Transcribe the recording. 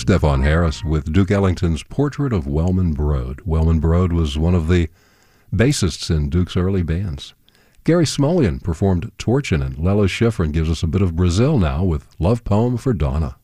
Stefan Harris with Duke Ellington's Portrait of Wellman Broad. Wellman Broad was one of the bassists in Duke's early bands. Gary Smulyan performed Torchin', and Lella Schifrin gives us a bit of Brazil now with Love Poem for Donna.